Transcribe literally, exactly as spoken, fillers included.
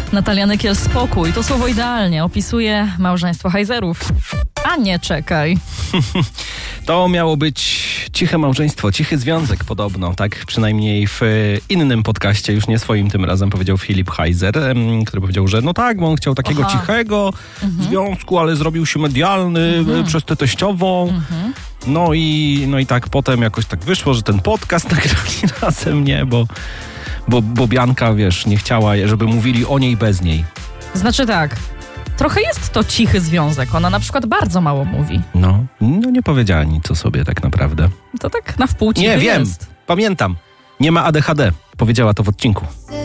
Natalia Nykiel, spokój. To słowo idealnie opisuje małżeństwo Heiserów. A nie, czekaj. To miało być ciche małżeństwo, cichy związek podobno, tak przynajmniej w innym podcaście, już nie swoim tym razem, powiedział Filip Heiser, który powiedział, że no tak, bo on chciał takiego Aha. cichego mhm. związku, ale zrobił się medialny mhm. przez tę teściową. Mhm. No i, no i tak potem jakoś tak wyszło, że ten podcast nagrali razem, nie, bo, bo, bo Bianka, wiesz, nie chciała, żeby mówili o niej bez niej. Znaczy tak, trochę jest to cichy związek. Ona na przykład bardzo mało mówi. No, no nie powiedziała nic o sobie tak naprawdę. To tak na wpół cichy Nie, wiem, jest. Pamiętam. Nie ma A D H D. Powiedziała to w odcinku.